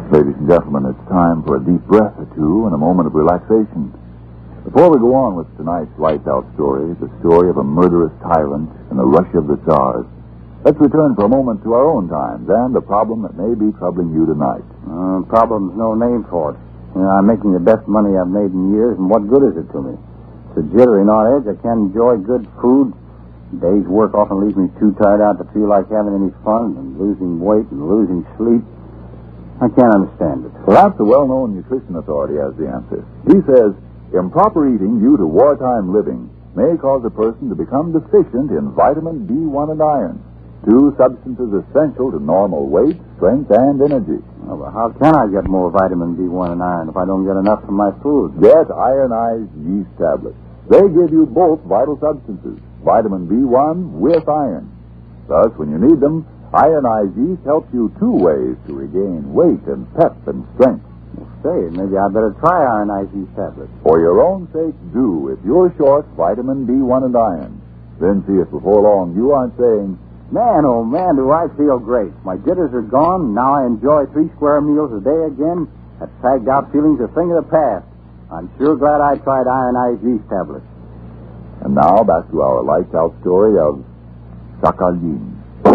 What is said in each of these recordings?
Ladies and gentlemen, it's time for a deep breath or two and a moment of relaxation. Before we go on with tonight's lights out story, the story of a murderous tyrant and the rush of the Tsars, let's return for a moment to our own times and the problem that may be troubling you tonight. Problem's no name for it. I'm making the best money I've made in years, and what good is it to me? It's a jittery knowledge. I can't enjoy good food. Day's work often leaves me too tired out to feel like having any fun, and losing weight and losing sleep. I can't understand it. Perhaps a well-known nutrition authority has the answer. He says, improper eating due to wartime living may cause a person to become deficient in vitamin B1 and iron, two substances essential to normal weight, strength, and energy. Well, how can I get more vitamin B1 and iron if I don't get enough from my food? Get ironized yeast tablets. They give you both vital substances, vitamin B1 with iron. Thus, when you need them, ironized yeast helps you two ways to regain weight and pep and strength. Say, maybe I better try ironized yeast tablets. For your own sake, do, if you're short vitamin B1 and iron. Then see if before long you aren't saying, man, oh man, do I feel great. My jitters are gone. Now I enjoy 3 square meals a day again. That sagged out feeling's a thing of the past. I'm sure glad I tried ironized yeast tablets. And now back to our lights out story of Sakhalin.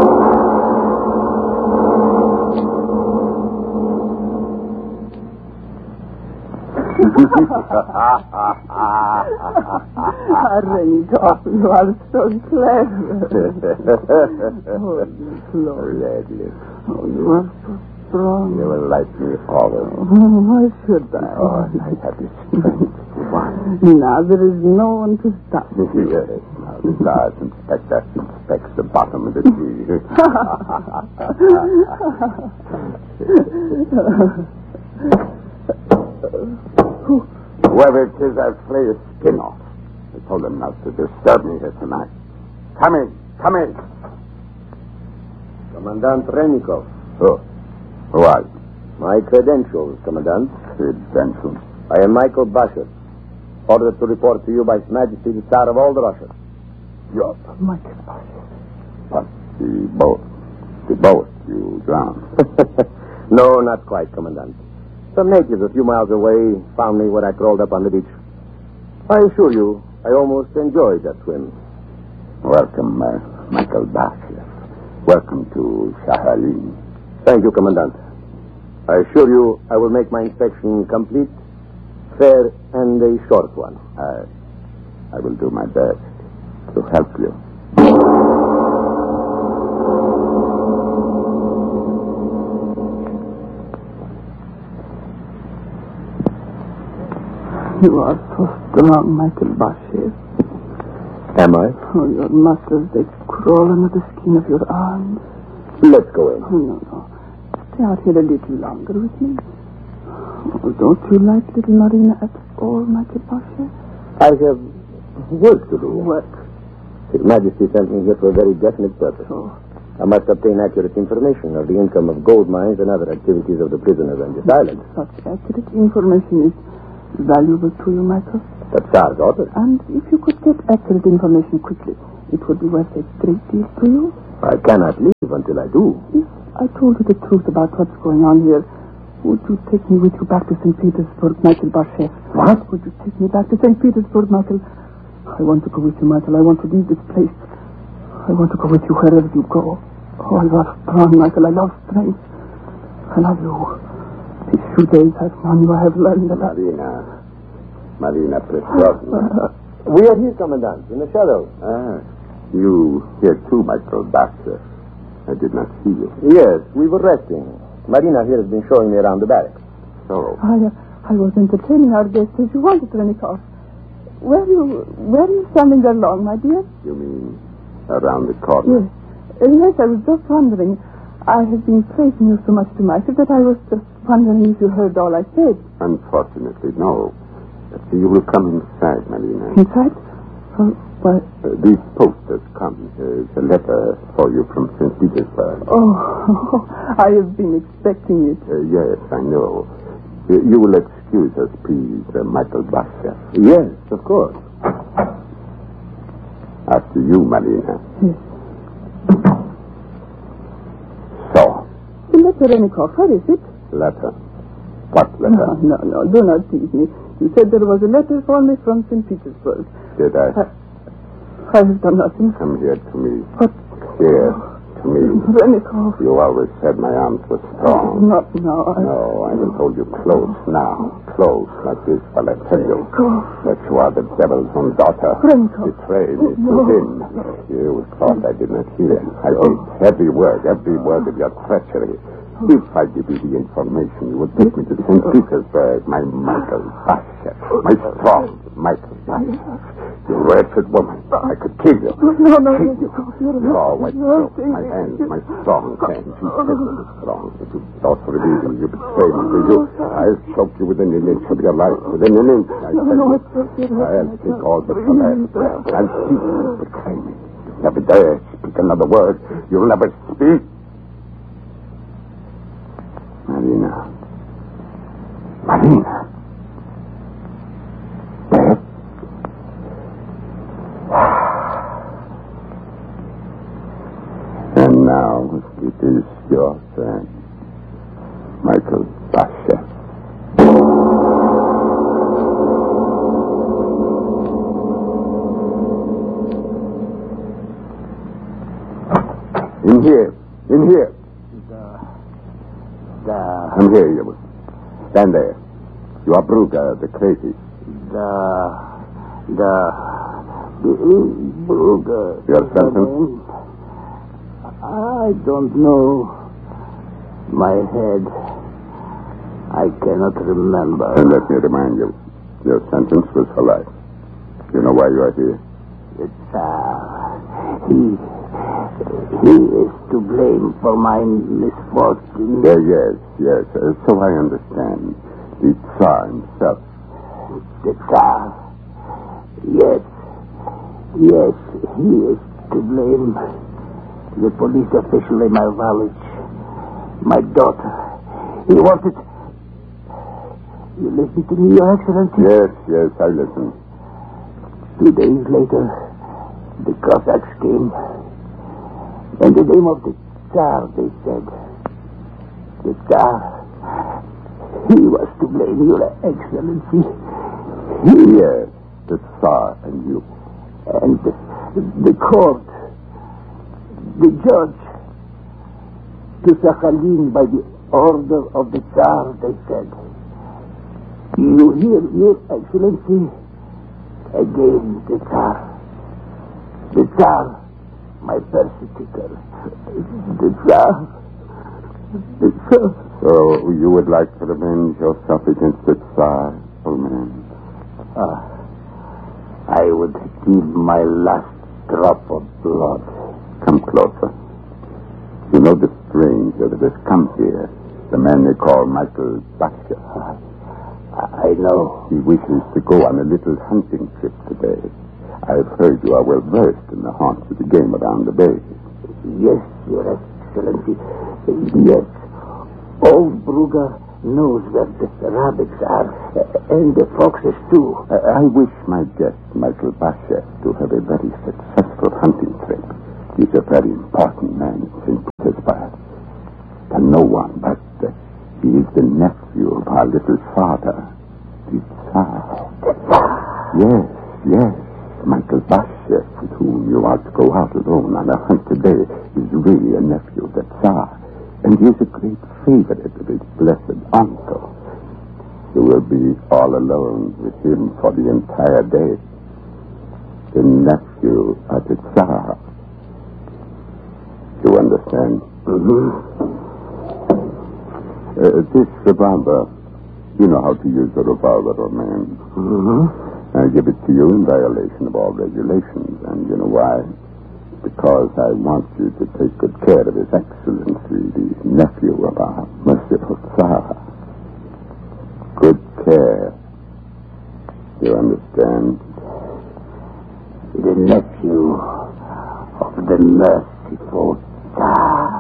Renikoff, you are so clever. Oh, Gladly. Oh, you are so strong. You will like me always. Why should I? Oh, I have the strength. Why? Now there is no one to stop me. Yes. Now the Tsar's inspector inspects the bottom of the tree. Whoever it is, I'll flay his skin off. I told him not to disturb me here tonight. Come in. Commandant Rennikov. Oh, who are you? My credentials, Commandant. Credentials? I am Michael Bashev, ordered to report to you by His Majesty the Tsar of all the Russias. You're Michael Bashev. But the boat, you drowned. No, not quite, Commandant. Some natives a few miles away found me when I crawled up on the beach. I assure you, I almost enjoyed that swim. Welcome, Michael Bashev. Welcome to Sakhalin. Thank you, Commandant. I assure you I will make my inspection complete, fair, and a short one. I will do my best to help you. You are so strong, Michael Bashev. Am I? Oh, your muscles, they crawl under the skin of your arms. Let's go in. Oh, no. Stay out here a little longer with me. Oh, don't you like little Marina at all, Michael Bashev? I have work to do. Work? His Majesty sent me here for a very definite purpose. Oh. I must obtain accurate information of the income of gold mines and other activities of the prisoners on this island. Such accurate information is valuable to you, Michael. The Tsar's order. And if you could get accurate information quickly, it would be worth a great deal to you. I cannot leave until I do. If I told you the truth about what's going on here, would you take me with you back to St. Petersburg, Michael Bashev? What? Would you take me back to St. Petersburg, Michael? I want to go with you, Michael. I want to leave this place. I want to go with you wherever you go. Oh, you are strong, Michael. I love strength. I love you. These few days I've known you, I have learned a lot. Marina Petrovna. We are here, Commandant, in the shadow. You here too, Michael Bashev. I did not see you. Yes, we were resting. Marina here has been showing me around the barracks. So, I was entertaining our guests as you wanted, Renikoff. Where are you standing there long, my dear? you mean around the corner? Yes. Yes, I was just wondering. I have been praising you so much to Michael that I was just wondering if you heard all I said. Unfortunately, no. You will come inside, Marina. Inside? What? The post has come. There's a letter for you from St. Petersburg. Oh, I have been expecting it. Yes, I know. You will excuse us, please, Michael Bashev. Yes, of course. After you, Marina. Yes. So. The letter, Renikoff, where is it? Letter. What letter? No, do not tease me. You said there was a letter for me from St. Petersburg. Did I? I have done nothing. Come here to me. What? Here to me. Rennikov. You always said my arms were strong. Not now. No, I will hold you close now. Close like this while I tell you that you are the devil's own daughter. Rennikov. Betrayed me to him. You thought I did not hear. I heard every word of your treachery. If I give you the information, you would take me to St. Petersburg, my Michael Bashev, my strong Michael Bashev. You wretched woman, I could kill you. No, Oh, my hands, my strong hands. You said you were strong, but you thought for a reason you betrayed me, did you? I'll choke you within an inch of your life, within an inch, I tell you. I'll take all but the last breath. I'll see you betray me. You never dare speak another word. You'll never speak. Marina. Dead? And now it is your turn, Michael Bashev. In here. Come here, you. Stand there. You are Bruger, the crazy. Bruger. Your sentence? I don't know. My head. I cannot remember. And let me remind you, your sentence was for life. You know why you are here? The Tsar. He is to blame for my misfortune. Yes. So I understand. The Tsar himself. The Tsar. Yes, he is to blame. The police official in my village. My daughter. He wanted... You listen to me, Your Excellency? Yes, I listen. 2 days later, the Cossacks came. In the name of the Tsar, they said. The Tsar, he was to blame, Your Excellency. Yes, the Tsar and you. And the court, the judge, to Sakhalin by the order of the Tsar, they said. You hear, Your Excellency? Again, the Tsar. The Tsar. My persecutor. The Tsar. So you would like to revenge yourself against the Tsar, old man? I would give my last drop of blood. Come closer. You know the stranger that has come here, the man they call Michael Bashev. I know. He wishes to go on a little hunting trip today. I've heard you are well versed in the haunts of the game around the bay. Yes, Your Excellency. Yes. Old Bruger knows where the rabbits are, and the foxes too. I wish my guest, Michael Bashev, to have a very successful hunting trip. He's a very important man in St. Petersburg. And no one but he is the nephew of our little father, the Tsar. Yes. Michael Bashev, with whom you are to go out alone on a hunt today, is really a nephew of the Tsar, and he is a great favorite of his blessed uncle. You will be all alone with him for the entire day. The nephew of the Tsar. You understand? This revolver, you know how to use a revolver, old man. I give it to you in violation of all regulations, and you know why? Because I want you to take good care of His Excellency, the nephew of our merciful Tsar. Good care. You understand? The nephew of the merciful Tsar.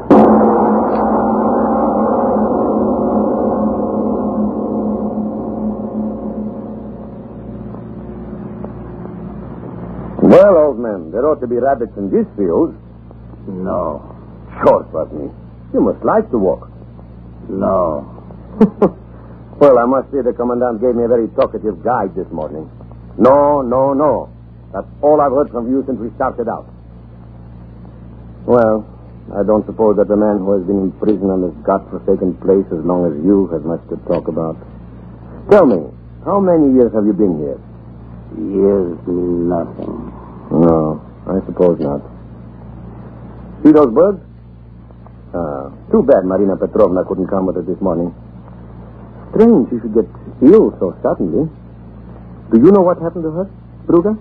Well, old man, there ought to be rabbits in these fields. No. Sure, Putney. You must like to walk. No. Well, I must say the Commandant gave me a very talkative guide this morning. No, no, no. That's all I've heard from you since we started out. Well, I don't suppose that the man who has been in prison on this godforsaken place as long as you has much to talk about. Tell me, how many years have you been here? Years mean nothing. No, I suppose not. See those birds? Too bad Marina Petrovna couldn't come with us this morning. Strange she should get ill so suddenly. Do you know what happened to her, Bruga?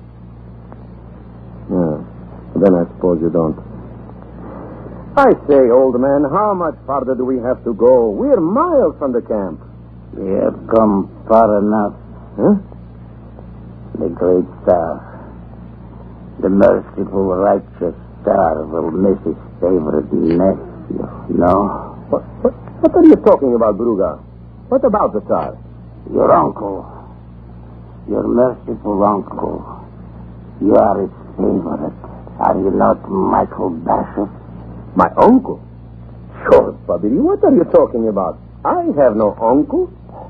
No. Then I suppose you don't. I say, old man, how much farther do we have to go? We're miles from the camp. We have come far enough. Huh? The great star, the merciful, righteous star, will miss his favorite nephew. No? What are you talking about, Bruga? What about the Tsar? Your uncle. Your merciful uncle. You are his favorite. Are you not Michael Bashir? My uncle? Sure, Bobby. What are you talking about? I have no uncle.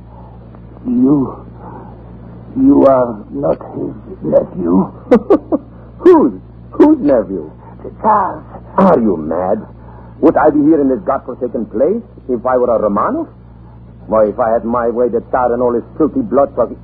You are not his nephew. Whose nephew? The Tsar's. Are you mad? Would I be here in this godforsaken place if I were a Romanov? Why, if I had my way, the Tsar and all his filthy blood talking...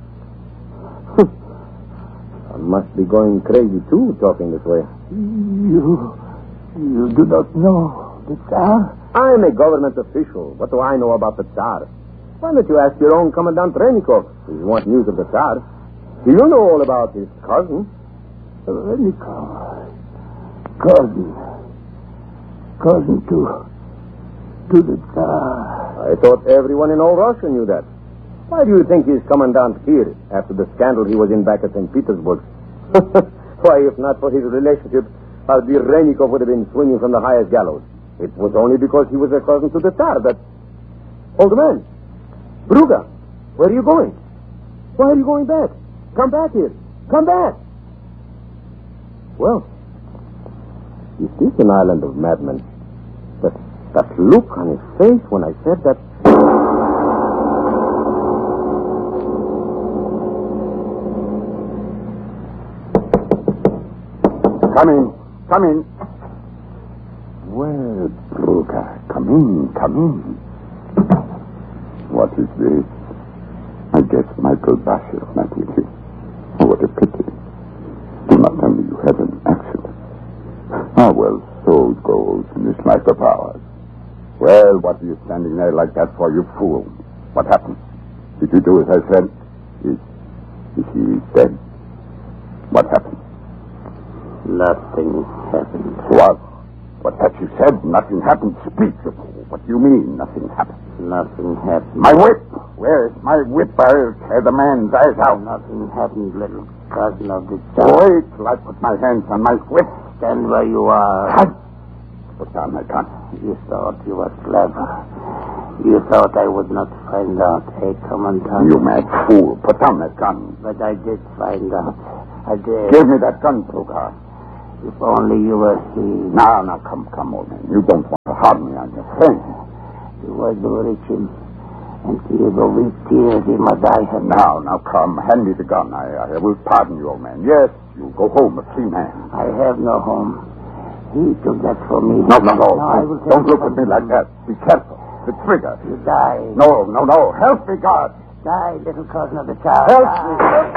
I must be going crazy, too, talking this way. You do not know the Tsar? I'm a government official. What do I know about the Tsar? Why don't you ask your own Commandant Renikov if you want news of the Tsar? You know all about his cousin. Renikov. Cousin to the Tsar. I thought everyone in all Russia knew that. Why do you think he's Commandant here after the scandal he was in back at St. Petersburg? Why, if not for his relationship, Aldir Renikov would have been swinging from the highest gallows. It was only because he was a cousin to the Tsar that... Old man, Bruga, where are you going? Why are you going back? Come back here. Come back. Well, is this an island of madmen? That look on his face when I said that... Come in. Well, Bruga, come in. What is this? I guess Michael Bashir met with you. Oh, what a pity. Do not tell me you had an accident. Ah, well, so it goes in this life of ours. Well, what are you standing there like that for, you fool? What happened? Did you do as I said? Is he dead? What happened? Nothing happened. What? What have you said? Nothing happened. Speak, you fool. What do you mean, nothing happened? Nothing happened. My whip! Where's my whip? I'll tear the man's eyes out. Nothing happened, little cousin of the Tsar. Wait till I put my hands on my whip. Stand where you are. Put down my gun. You thought you were clever. You thought I would not find out, eh, Commandant? You mad fool. Put down that gun. But I did find out. I did. Give me that gun, Bruga. If only you were here. Now, come, old man. You don't want to harm me on your friend. You were to reach him. And see the weak tears he must die have. Now, come. Hand me the gun. I will pardon you, old man. Yes, you go home a free man. I have no home. He took that from me. No. Don't look at me like that. Be careful. The trigger. You die. No. Help me, God. Die, little cousin of the Tsar. Help me.